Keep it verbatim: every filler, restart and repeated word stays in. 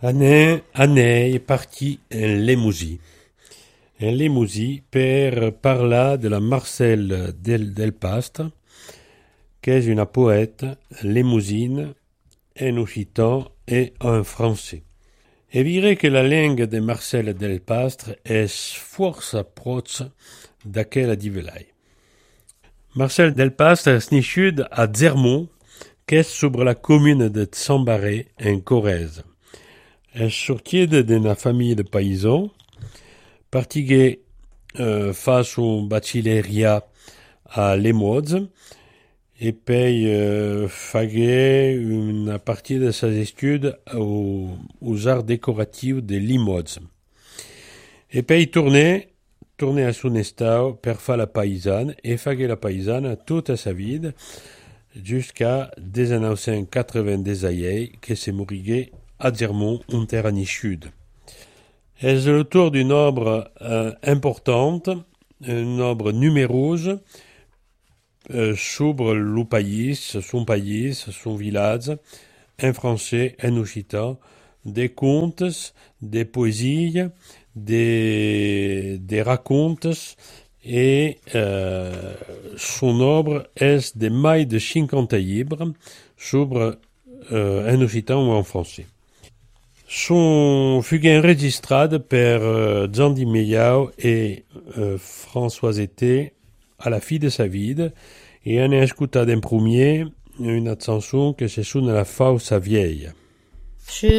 Anè, anè è parti en Lemousie. En Lemousie per parlar de la Marcelle del, del Pastre, qui est une poète lemousine en occitan et en français. E diré que la langue de Marcelle del Pastre es força proche d'aquella di Velay. Marcel del Pastre es nascut a Zermont, qui est sobre la commune de Tsambaré en Corrèze. Es sortiede d'una famille de paysans, partigué euh, fa son bachilleria a Limoges, et puis euh, fagué une partie de ses études au, aux arts décoratifs de Limoges. Et puis tourné, tourné à son estau per fa la paysanne, et fagué la paysanne toute sa vie, jusqu'à dix-neuf cent quatre-vingt-dix, que se mourigué à Zermont, en terre sud. C'est le tour d'une œuvre euh, importante, une œuvre numéreuse, euh, sur le pays, son pays, son village, en français, en occitan, des contes, des poésies, des, des racontes, et euh, son œuvre est de mai de cinquante livres, sur euh, en occitan ou en français. Son fut enregistré per euh, Jean Di Meillau et euh, François Été à la fin de sa vie, et on a écouté en premier une chanson que se sonne la fausse vieille.